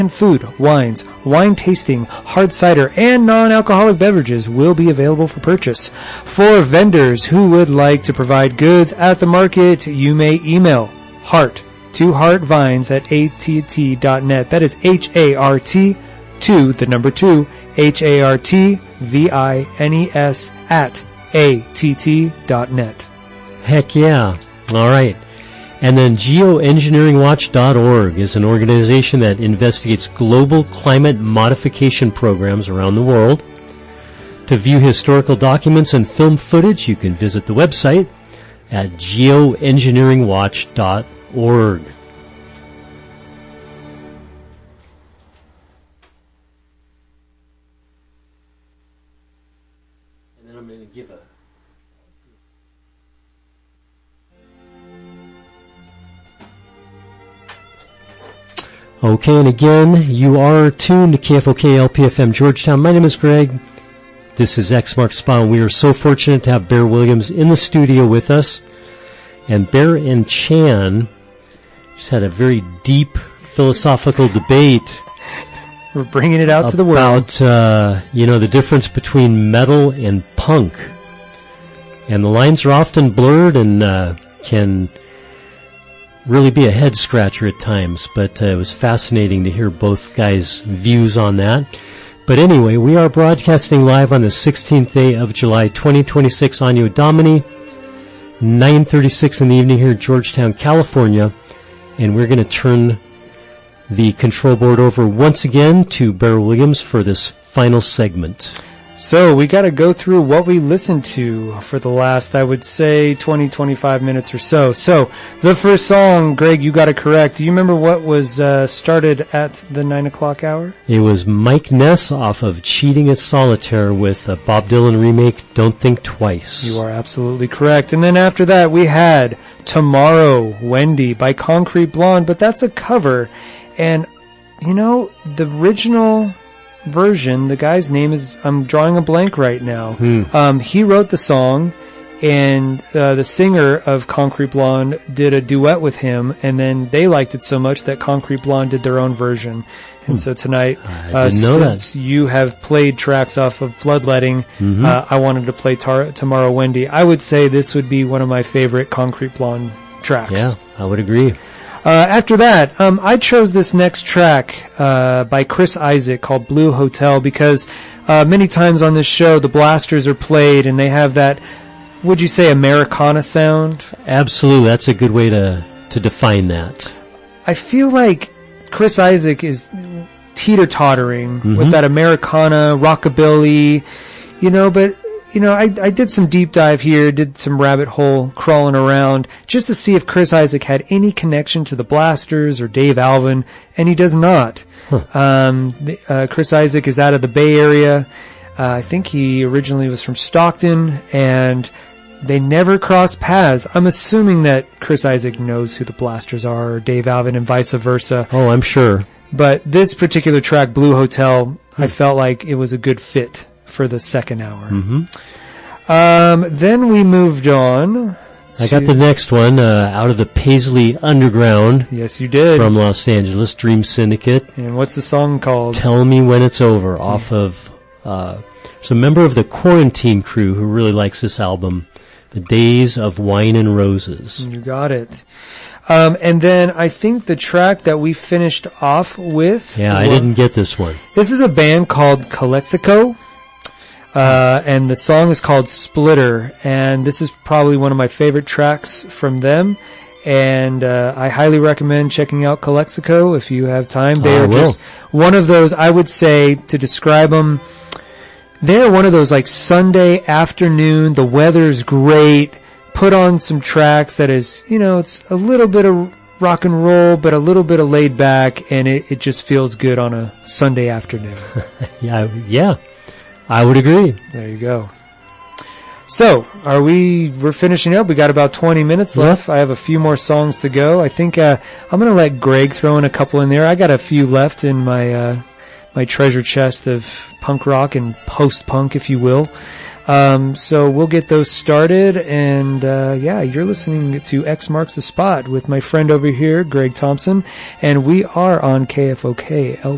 and food, wines, wine tasting, hard cider, and non-alcoholic beverages will be available for purchase. For vendors who would like to provide goods at the market, you may email heartvines@att.net. That is HART 2, the number 2, HARTVINES at ATT.net. Heck yeah. All right. And then geoengineeringwatch.org is an organization that investigates global climate modification programs around the world. To view historical documents and film footage, you can visit the website at geoengineeringwatch.org. And then I'm going to give a... Okay, and again, you are tuned to KFOK LPFM Georgetown. My name is Greg. This is X Marks the Spot. We are so fortunate to have Bear Williams in the studio with us. And Bear and Chan just had a very deep philosophical debate. We're bringing it out to the world. About, the difference between metal and punk. And the lines are often blurred and can really be a head scratcher at times, but it was fascinating to hear both guys' views on that. But anyway, we are broadcasting live on the 16th day of July 2026 Anno Domini, 9:36 in the evening here in Georgetown, California, and we're going to turn the control board over once again to Bear Williams for this final segment. So we got to go through what we listened to for the last, I would say, 20-25 minutes or so. So the first song, Greg, you got it correct. Do you remember what was started at the 9 o'clock hour? It was Mike Ness off of Cheating at Solitaire with a Bob Dylan remake, Don't Think Twice. You are absolutely correct. And then after that we had Tomorrow, Wendy by Concrete Blonde, but that's a cover. And, the original version, the guy's name is, I'm drawing a blank right now. He wrote the song, and the singer of Concrete Blonde did a duet with him, and then they liked it so much that Concrete Blonde did their own version. And so tonight, since you have played tracks off of Bloodletting, I wanted to play Tomorrow Wendy. I would say this would be one of my favorite Concrete Blonde tracks. Yeah, I would agree. After that, I chose this next track by Chris Isaak called Blue Hotel because many times on this show the blasters are played and they have that, would you say, Americana sound? Absolutely, that's a good way to define that. I feel like Chris Isaak is teeter-tottering with that Americana, rockabilly, but... I did some deep dive here, did some rabbit hole crawling around just to see if Chris Isaak had any connection to the Blasters or Dave Alvin, and he does not. Chris Isaak is out of the Bay Area. I think he originally was from Stockton, and they never crossed paths. I'm assuming that Chris Isaak knows who the Blasters are, or Dave Alvin, and vice versa. Oh, I'm sure. But this particular track, Blue Hotel, I felt like it was a good fit for the second hour. Then we moved on. I got the next one out of the Paisley Underground. Yes, you did. From Los Angeles, Dream Syndicate. And what's the song called? Tell Me When It's Over, off of it's a member of the Quarantine Crew who really likes this album, The Days of Wine and Roses. You got it. And then I think the track that we finished off with... Yeah, I didn't get this one. This is a band called Calexico. And the song is called Splitter, and this is probably one of my favorite tracks from them, and I highly recommend checking out Calexico if you have time. They are just one of those, I would say, to describe them, they're one of those like Sunday afternoon, the weather's great, put on some tracks that is, it's a little bit of rock and roll, but a little bit of laid back, and it just feels good on a Sunday afternoon. Yeah. I would agree. There you go. So, we're finishing up. We got about 20 minutes left. I have a few more songs to go. I think, I'm gonna let Greg throw in a couple in there. I got a few left in my treasure chest of punk rock and post-punk, if you will. So we'll get those started, and you're listening to X Marks the Spot with my friend over here, Greg Thompson, and we are on KFOK